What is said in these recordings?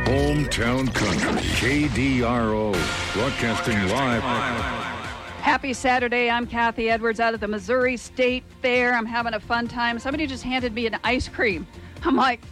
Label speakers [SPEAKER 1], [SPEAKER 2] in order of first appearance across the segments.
[SPEAKER 1] Hometown Country, KDRO, broadcasting live.
[SPEAKER 2] Happy Saturday. I'm Kathy Edwards out at the Missouri State Fair. I'm having a fun time. Somebody just handed me an ice cream. I'm like,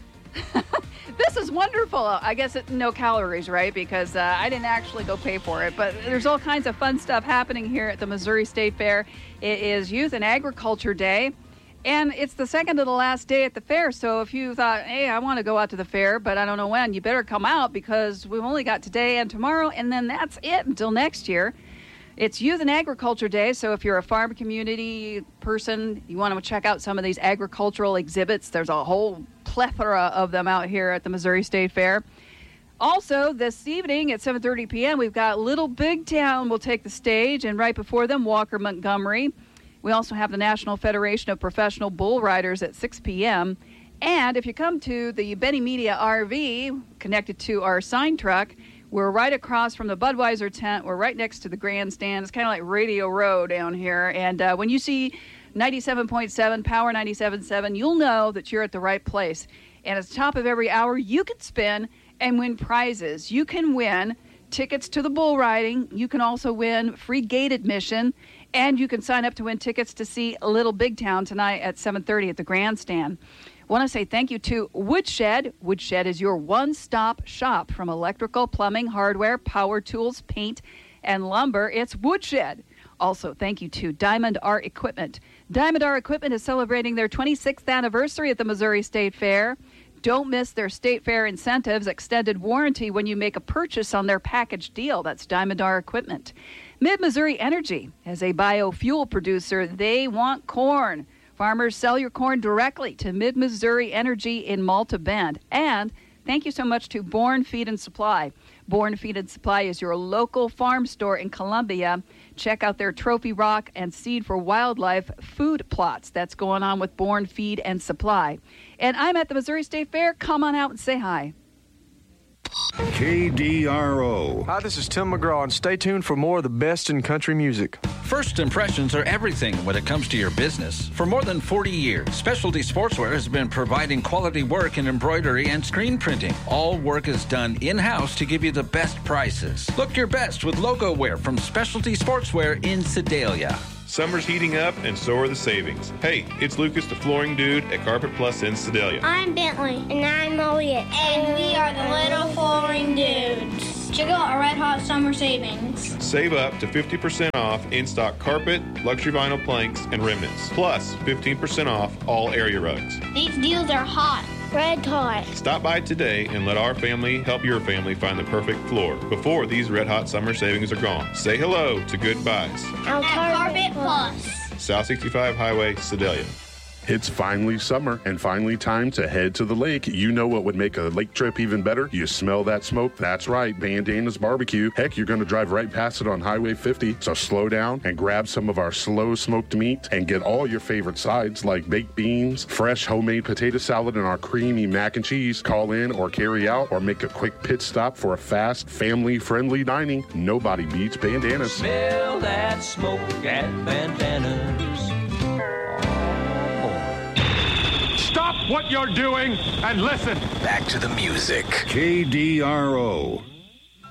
[SPEAKER 2] this is wonderful. I guess no calories, right? Because I didn't actually go pay for it. But there's all kinds of fun stuff happening here at the Missouri State Fair. It is Youth and Agriculture Day. And it's the second to the last day at the fair. So if you thought, hey, I want to go out to the fair, but I don't know when, you better come out because we've only got today and tomorrow. And then that's it until next year. It's Youth and Agriculture Day, so if you're a farm community person, you want to check out some of these agricultural exhibits. There's a whole plethora of them out here at the Missouri State Fair. Also, this evening at 7:30 p.m., we've got Little Big Town will take the stage, and right before them, Walker Montgomery. We also have the National Federation of Professional Bull Riders at 6 p.m., and if you come to the Benny Media RV, connected to our sign truck, we're right across from the Budweiser tent. We're right next to the grandstand. It's kind of like Radio Row down here. And when you see 97.7, Power 97.7, you'll know that you're at the right place. And at the top of every hour, you can spin and win prizes. You can win tickets to the bull riding. You can also win free gate admission. And you can sign up to win tickets to see Little Big Town tonight at 7:30 at the grandstand. I want to say thank you to Woodshed. Woodshed is your one-stop shop from electrical, plumbing, hardware, power tools, paint, and lumber. It's Woodshed. Also, thank you to Diamond Art Equipment. Diamond Art Equipment is celebrating their 26th anniversary at the Missouri State Fair. Don't miss their State Fair incentives, extended warranty when you make a purchase on their package deal. That's Diamond Art Equipment. Mid-Missouri Energy, as a biofuel producer, they want corn. Farmers, sell your corn directly to Mid-Missouri Energy in Malta Bend. And thank you so much to Born Feed and Supply. Born Feed and Supply is your local farm store in Columbia. Check out their Trophy Rock and Seed for Wildlife food plots. That's going on with Born Feed and Supply. And I'm at the Missouri State Fair. Come on out and say hi.
[SPEAKER 1] KDRO.
[SPEAKER 3] Hi, this is Tim McGraw, and stay tuned for more of the best in country music.
[SPEAKER 4] First impressions are everything when it comes to your business. For more than 40 years, Specialty Sportswear has been providing quality work in embroidery and screen printing. All work is done in-house to give you the best prices. Look your best with logo wear from Specialty Sportswear in Sedalia.
[SPEAKER 5] Summer's heating up, and so are the savings. Hey, it's Lucas, the flooring dude at Carpet Plus in Sedalia.
[SPEAKER 6] I'm Bentley. And I'm Elliot.
[SPEAKER 7] And we are the Little Flooring Dudes. Check out our Red Hot Summer Savings.
[SPEAKER 5] Save up to 50% off in-stock carpet, luxury vinyl planks, and remnants. Plus 15% off all area rugs.
[SPEAKER 7] These deals are hot.
[SPEAKER 6] Red Hot.
[SPEAKER 5] Stop by today and let our family help your family find the perfect floor before these Red Hot Summer Savings are gone. Say hello to Good Buys.
[SPEAKER 7] At Carpet Plus.
[SPEAKER 5] South 65 Highway, Sedalia.
[SPEAKER 8] It's finally summer and finally time to head to the lake. You know what would make a lake trip even better? You smell that smoke? That's right, Bandana's Barbecue. Heck, you're going to drive right past it on Highway 50. So slow down and grab some of our slow smoked meat and get all your favorite sides like baked beans, fresh homemade potato salad, and our creamy mac and cheese. Call in or carry out or make a quick pit stop for a fast, family-friendly dining. Nobody beats Bandana's.
[SPEAKER 9] Smell that smoke at Bandana's.
[SPEAKER 10] Stop what you're doing and listen.
[SPEAKER 1] Back to the music. KDRO.